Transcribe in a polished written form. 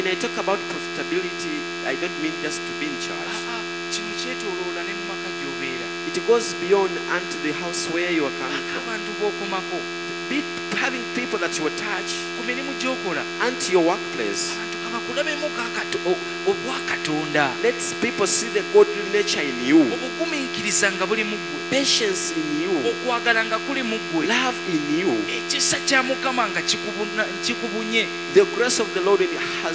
When I talk about profitability, I don't mean just to be in charge. Kino kyetooloola ne mu maka gy'obeera. It goes beyond unto the house where you are coming from. Abantu b'okomako. Be having people that you attach Ku mirimu gy'okola. unto your workplace. Abantu kabakulabemu obwa Katonda. Let people see the godly nature in you. Obugumiikiriza nga buli mu ggwe. Patience in you. Okwagala nga kuli mu ggwe. Love in you. Ekisa kya Mukama nga kikubunye. The grace of the Lord has